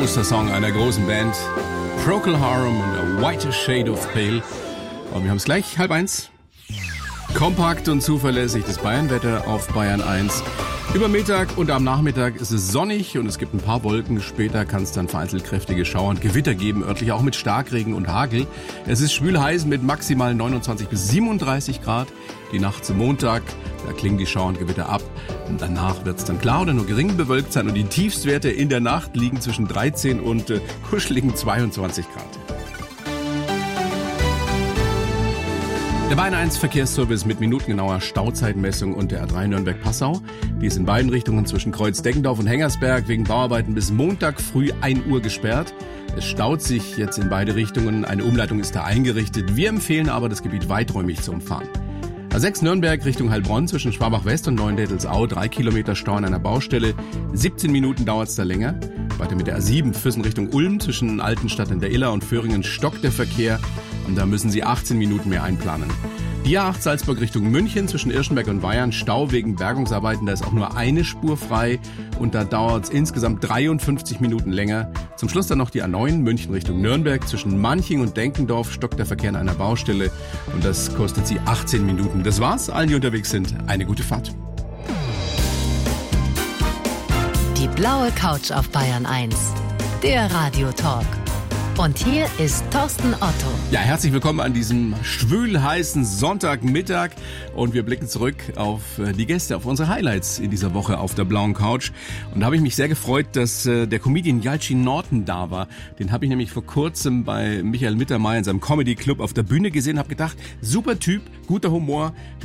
Mustersong einer großen Band. Procol Harum und A Whiter Shade of Pale. Und wir haben es gleich, 12:30. Kompakt und zuverlässig das Bayernwetter auf Bayern 1. Über Mittag und am Nachmittag ist es sonnig und es gibt ein paar Wolken. Später kann es dann vereinzelt kräftige Schauer und Gewitter geben, örtlich auch mit Starkregen und Hagel. Es ist schwül heiß mit maximal 29 bis 37 Grad. Die Nacht zum Montag, da klingen die Schauer und Gewitter ab. Und danach wird es dann klar oder nur gering bewölkt sein. Und die Tiefstwerte in der Nacht liegen zwischen 13 und kuscheligen 22 Grad. Der Bayern 1 Verkehrsservice mit minutengenauer Stauzeitmessung und der A3 Nürnberg-Passau. Die ist in beiden Richtungen zwischen Kreuz-Deggendorf und Hengersberg wegen Bauarbeiten bis Montag früh 1 Uhr gesperrt. Es staut sich jetzt in beide Richtungen. Eine Umleitung ist da eingerichtet. Wir empfehlen aber, das Gebiet weiträumig zu umfahren. A6 Nürnberg Richtung Heilbronn zwischen Schwabach-West und Neuendettelsau. 3 Kilometer Stau an einer Baustelle. 17 Minuten dauert es da länger. Weiter mit der A7 Füssen Richtung Ulm zwischen Altenstadt in der Iller und Föhringen stockt der Verkehr. Und da müssen Sie 18 Minuten mehr einplanen. Die A8 Salzburg Richtung München zwischen Irschenberg und Weyern. Stau wegen Bergungsarbeiten. Da ist auch nur eine Spur frei. Und da dauert es insgesamt 53 Minuten länger. Zum Schluss dann noch die A9 München Richtung Nürnberg. Zwischen Manching und Denkendorf stockt der Verkehr an einer Baustelle. Und das kostet Sie 18 Minuten. Das war's. Allen, die unterwegs sind, eine gute Fahrt. Die blaue Couch auf Bayern 1. Der Radiotalk. Und hier ist Thorsten Otto. Ja, herzlich willkommen an diesem schwül-heißen Sonntagmittag. Und wir blicken zurück auf die Gäste, auf unsere Highlights in dieser Woche auf der blauen Couch. Und da habe ich mich sehr gefreut, dass der Comedian Yalcin Norton da war. Den habe ich nämlich vor kurzem bei Michael Mittermeier in seinem Comedy Club auf der Bühne gesehen. Habe gedacht, super Typ, guter Humor.